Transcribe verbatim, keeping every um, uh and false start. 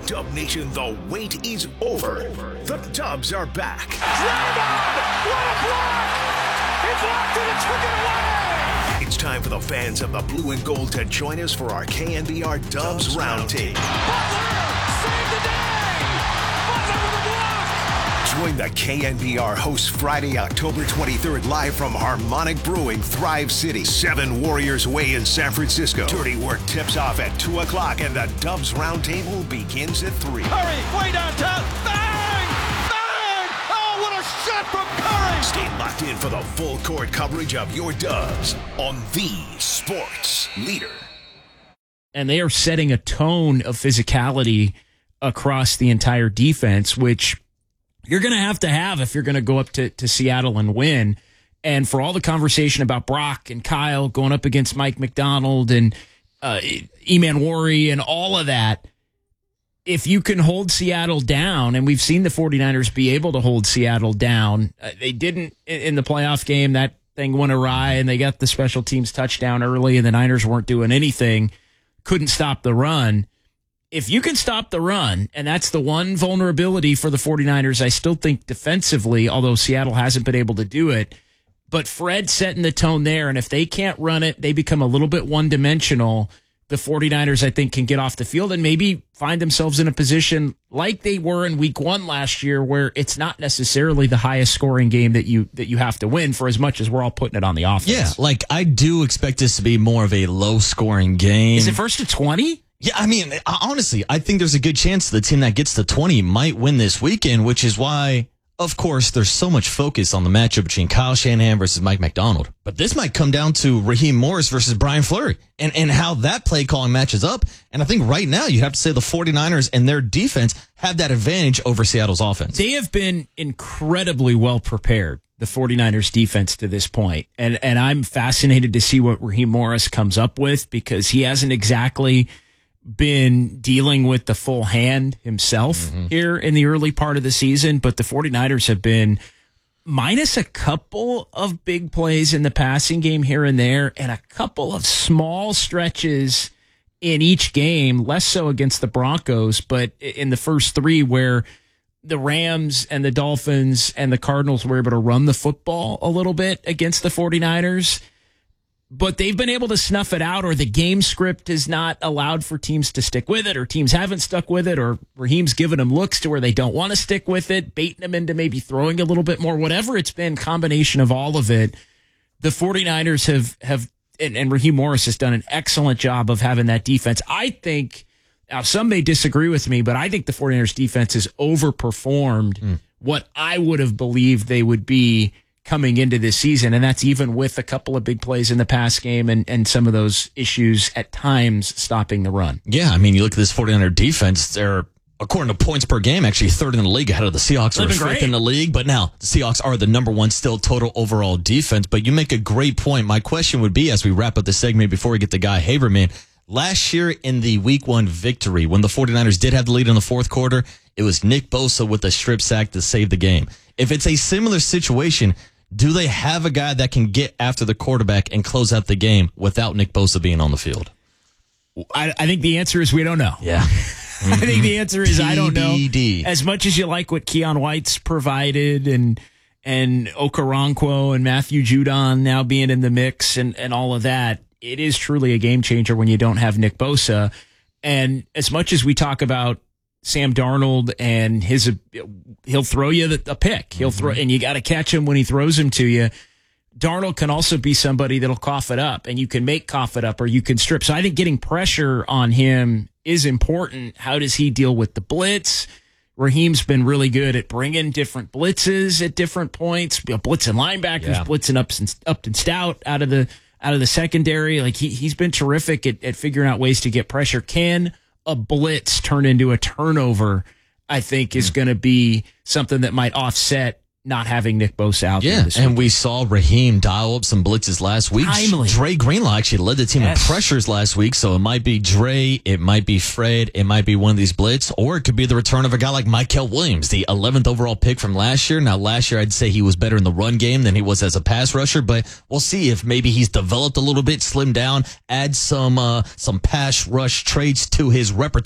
Dub Nation, the wait is over. The Dubs are back. Draymond! What a block! He blocked it and took it away! It's time for the fans of the blue and gold to join us for our K N B R Dubs Roundtable. Butler! Save the day! Butler with a block! Join the K N B R hosts Friday, October twenty-third, live from Harmonic Brewing, Thrive City, seven Warriors Way in San Francisco. Dirty Work tips off at two o'clock, and the Dubs Roundtable begins at three. Curry, way downtown. Bang! Bang! Oh, what a shot from Curry! Stay locked in for the full court coverage of your Dubs on the Sports Leader. And they are setting a tone of physicality across the entire defense, which you're going to have to have if you're going to go up to, to Seattle and win. And for all the conversation about Brock and Kyle going up against Mike McDonald and uh, Eman Worry and all of that, if you can hold Seattle down, and we've seen the 49ers be able to hold Seattle down. Uh, they didn't in the playoff game. That thing went awry, and they got the special teams touchdown early, and the Niners weren't doing anything, couldn't stop the run. If you can stop the run, and that's the one vulnerability for the 49ers, I still think defensively, although Seattle hasn't been able to do it, but Fred setting the tone there, and if they can't run it, they become a little bit one-dimensional. The 49ers, I think, can get off the field and maybe find themselves in a position like they were in week one last year, where it's not necessarily the highest scoring game that you that you have to win, for as much as we're all putting it on the offense. Yeah, like I do expect this to be more of a low-scoring game. Is it first to twenty? Yeah, I mean, honestly, I think there's a good chance the team that gets to twenty might win this weekend, which is why, of course, there's so much focus on the matchup between Kyle Shanahan versus Mike McDonald. But this might come down to Raheem Morris versus Brian Fleury and, and how that play calling matches up. And I think right now you have to say the 49ers and their defense have that advantage over Seattle's offense. They have been incredibly well prepared, the 49ers defense, to this point. And, and I'm fascinated to see what Raheem Morris comes up with, because he hasn't exactly been dealing with the full hand himself mm-hmm. here in the early part of the season, but the 49ers have been minus a couple of big plays in the passing game here and there, and a couple of small stretches in each game, less so against the Broncos, but in the first three where the Rams and the Dolphins and the Cardinals were able to run the football a little bit against the 49ers. But they've been able to snuff it out, or the game script is not allowed for teams to stick with it, or teams haven't stuck with it, or Raheem's given them looks to where they don't want to stick with it, baiting them into maybe throwing a little bit more, whatever it's been, combination of all of it. The 49ers have, have and, and Raheem Morris has done an excellent job of having that defense. I think, now some may disagree with me, but I think the 49ers defense has overperformed mm. what I would have believed they would be coming into this season, and that's even with a couple of big plays in the pass game and, and some of those issues at times stopping the run. Yeah, I mean, you look at this 49er defense, they're, according to points per game, actually third in the league ahead of the Seahawks, who are fifth in the league, but now the Seahawks are the number one still total overall defense. But you make a great point. My question would be, as we wrap up this segment before we get to Guy Haberman, last year in the week one victory, when the 49ers did have the lead in the fourth quarter, it was Nick Bosa with a strip sack to save the game. If it's a similar situation, do they have a guy that can get after the quarterback and close out the game without Nick Bosa being on the field? I, I think the answer is we don't know. Yeah. Mm-hmm. I think the answer is I don't know. T B D. As much as you like what Keon White's provided and and Okoronkwo and Matthew Judon now being in the mix and, and all of that, it is truly a game changer when you don't have Nick Bosa. And as much as we talk about Sam Darnold and his, he'll throw you a pick. He'll throw, and you got to catch him when he throws him to you. Darnold can also be somebody that'll cough it up, and you can make cough it up, or you can strip. So I think getting pressure on him is important. How does he deal with the blitz? Raheem's been really good at bringing different blitzes at different points, blitzing linebackers, yeah. blitzing up and up and stout out of the out of the secondary. Like he he's been terrific at, at figuring out ways to get pressure. Can a blitz turn into a turnover, I think, is mm. going to be something that might offset not having Nick Bosa out yeah, there this and week. We saw Raheem dial up some blitzes last week. Timely. Dre Greenlaw actually led the team yes. in pressures last week, so it might be Dre, it might be Fred, it might be one of these blitz, or it could be the return of a guy like Mykel Williams, the eleventh overall pick from last year. Now, last year I'd say he was better in the run game than he was as a pass rusher, but we'll see if maybe he's developed a little bit, slimmed down, add some uh, some pass rush traits to his repertoire.